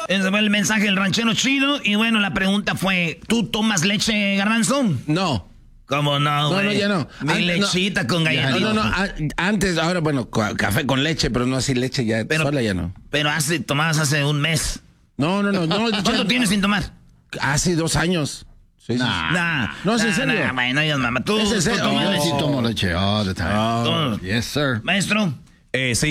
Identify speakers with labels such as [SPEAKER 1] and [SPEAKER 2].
[SPEAKER 1] Ese fue el mensaje del ranchero chido. Y bueno, la pregunta fue, ¿tú tomas leche, Garbanzo?
[SPEAKER 2] No.
[SPEAKER 1] ¿Cómo no, güey?
[SPEAKER 2] No, ya no.
[SPEAKER 1] Mi lechita con galletita.
[SPEAKER 2] No. Antes, ahora, bueno, café con leche, pero no así leche ya. Sola ya no.
[SPEAKER 1] Pero tomabas hace un mes.
[SPEAKER 2] No.
[SPEAKER 1] ¿Cuánto tienes sin tomar?
[SPEAKER 2] Hace 2 años. Sí. No, es en serio.
[SPEAKER 1] Bueno, ya, mamá. Tú
[SPEAKER 2] ¿Es en serio?
[SPEAKER 1] tomas
[SPEAKER 3] Yo
[SPEAKER 1] leche.
[SPEAKER 3] sí tomo leche all the time. Yes, sir.
[SPEAKER 1] Maestro.
[SPEAKER 4] Sí,